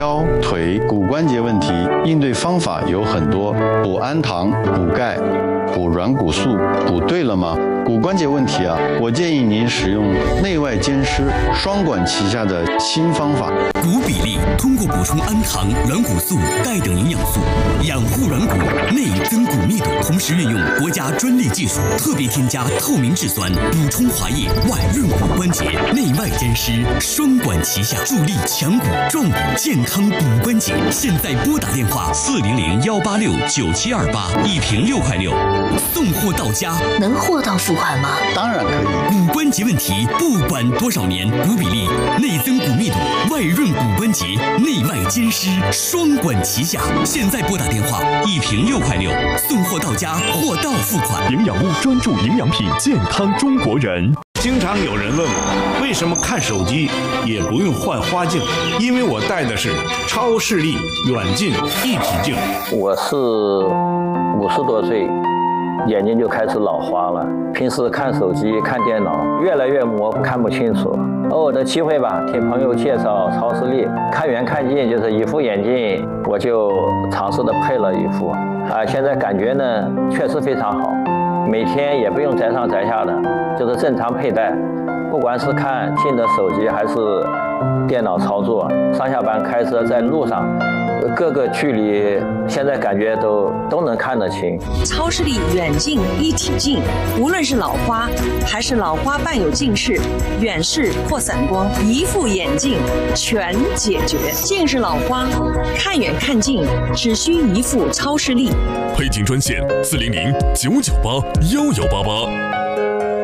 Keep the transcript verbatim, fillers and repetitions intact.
腰腿骨关节问题应对方法有很多，补氨糖、补钙、补软骨素，补对了吗？骨关节问题啊，我建议您使用内外兼施双管齐下的新方法。 骨比例通过补充氨糖、软骨素、钙等营养素，养护软骨，内增骨密度，同时运用国家专利技术，特别添加透明质酸，补充滑液，外润骨关节，内外兼施，双管齐下，助力强骨壮骨，健康骨关节。现在拨打电话四零零幺八六九七二八，一瓶六块六，送货到家。 能货到付款吗？ 当然可以。 骨关节问题，不管多少年，骨比例、内增骨密度、外润骨关节，内外兼施，双管齐下。现在拨打电话，一瓶六块六，送货到家，货到付款。 营养屋专注营养品，健康中国人。 经常有人问我，为什么看手机也不用换花镜？因为我戴的是超视力远近一体镜。 我是五十多岁，眼睛就开始老花了，平时看手机看电脑越来越模糊，看不清楚。偶尔的机会吧，听朋友介绍超视力，看远看近就是一副眼镜，我就尝试的配了一副啊，现在感觉呢确实非常好，每天也不用摘上摘下的，就是正常佩戴，不管是看近的手机还是电脑操作，上下班开车在路上，各个距离现在感觉都都能看得清。 超视力远近一体镜，无论是老花还是老花伴有近视、远视或散光，一副眼镜全解决。近视老花看远看近只需一副超视力。 配镜专线四零零九九八幺幺八八。